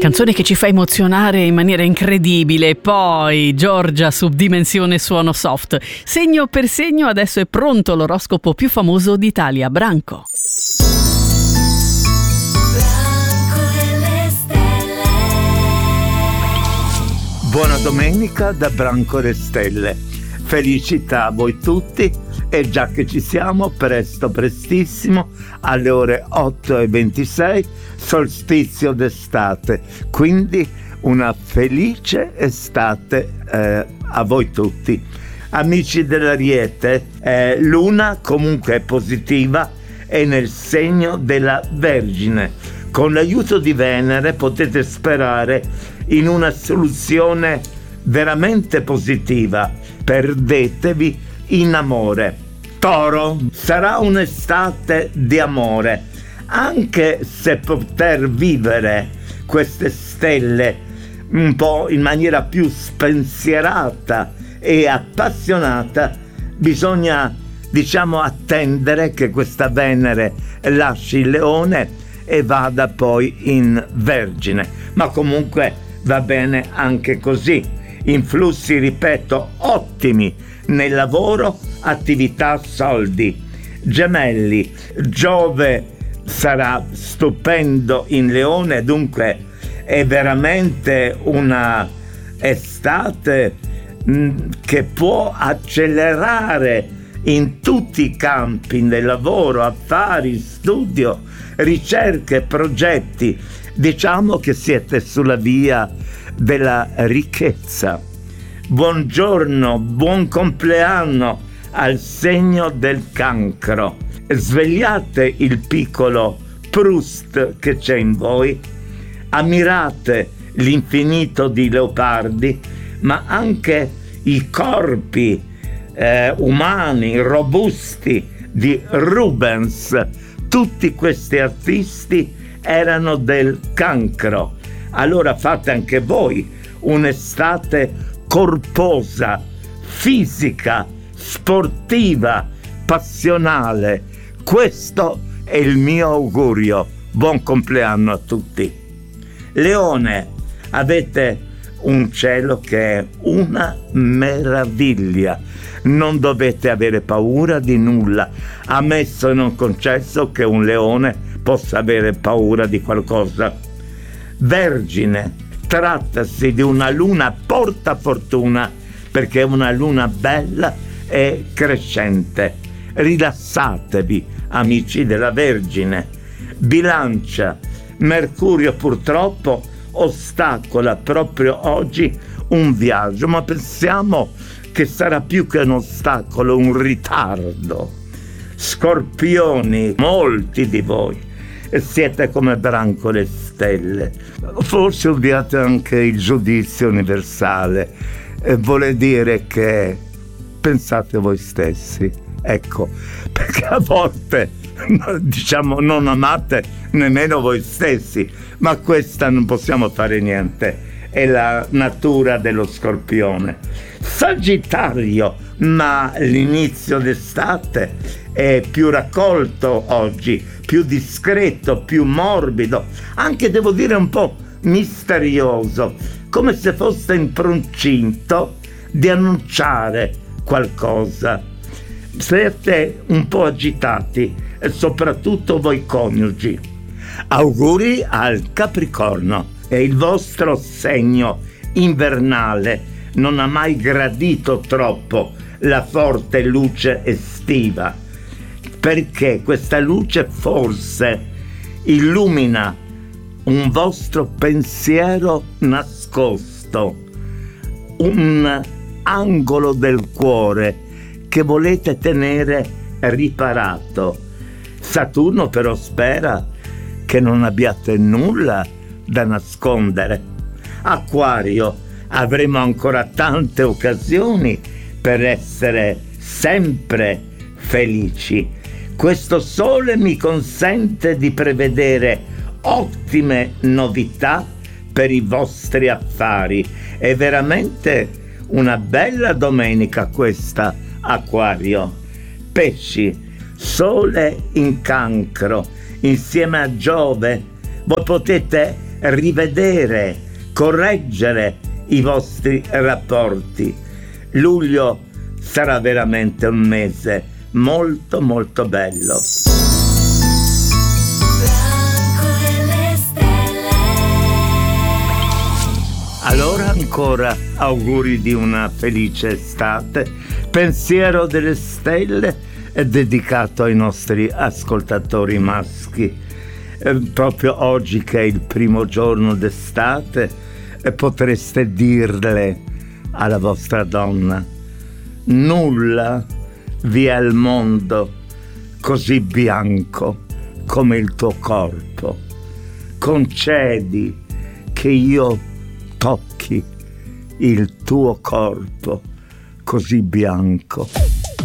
Canzone che ci fa emozionare in maniera incredibile. Poi Giorgia su Dimensione Suono Soft. Segno per segno adesso è pronto l'oroscopo più famoso d'Italia, Branco. Buona domenica da Branco le Stelle. Felicità a voi tutti e già che ci siamo, prestissimo, alle ore 8:26, solstizio d'estate. Quindi una felice estate a voi tutti. Amici dell'Ariete, Luna comunque è positiva e nel segno della Vergine. Con l'aiuto di Venere potete sperare in una soluzione veramente positiva. Perdetevi in amore. Toro, sarà un'estate di amore, anche se poter vivere queste stelle un po' in maniera più spensierata e appassionata, bisogna, attendere che questa Venere lasci il Leone e vada poi in Vergine. Ma comunque va bene anche così. Influssi, ripeto, ottimi nel lavoro, attività, soldi. Gemelli, Giove sarà stupendo in Leone, dunque è veramente una estate che può accelerare in tutti i campi del lavoro, affari, studio, ricerche, progetti. Diciamo che siete sulla via della ricchezza. Buongiorno, buon compleanno al segno del Cancro. Svegliate il piccolo Proust che c'è in voi, ammirate l'infinito di Leopardi, ma anche i corpi umani, robusti di Rubens. Tutti questi artisti erano del Cancro. Allora fate anche voi un'estate corposa, fisica, sportiva, passionale. Questo è il mio augurio. Buon compleanno a tutti. Leone, avete un cielo che è una meraviglia. Non dovete avere paura di nulla, ammesso e non concesso che un leone possa avere paura di qualcosa. Vergine, trattasi di una luna portafortuna perché è una luna bella e crescente. Rilassatevi, amici della Vergine. Bilancia, Mercurio purtroppo ostacola proprio oggi un viaggio, ma pensiamo che sarà più che un ostacolo, un ritardo. Scorpioni, molti di voi siete come Branco le Stelle. Forse odiate anche il giudizio universale. Vuole dire che pensate voi stessi. Ecco, perché a volte non amate nemmeno voi stessi, ma questa non possiamo fare niente. È la natura dello Scorpione. Sagittario, ma l'inizio d'estate è più raccolto oggi, più discreto, più morbido, anche devo dire un po' misterioso, come se foste in procinto di annunciare qualcosa. Siete un po' agitati, e soprattutto voi coniugi. Auguri al Capricorno. È il vostro segno invernale, non ha mai gradito troppo la forte luce estiva, perché questa luce forse illumina un vostro pensiero nascosto, un angolo del cuore che volete tenere riparato. Saturno però spera che non abbiate nulla da nascondere. Acquario, avremo ancora tante occasioni per essere sempre felici. Questo sole mi consente di prevedere ottime novità per i vostri affari. È veramente una bella domenica questa, Acquario. Pesci, sole in Cancro insieme a Giove, voi potete rivedere, correggere i vostri rapporti. Luglio sarà veramente un mese molto molto bello. Allora ancora auguri di una felice estate. Pensiero delle stelle è dedicato ai nostri ascoltatori maschi. Proprio oggi che è il primo giorno d'estate potreste dirle alla vostra donna: nulla vi è al mondo così bianco come il tuo corpo. Concedi che io tocchi il tuo corpo così bianco.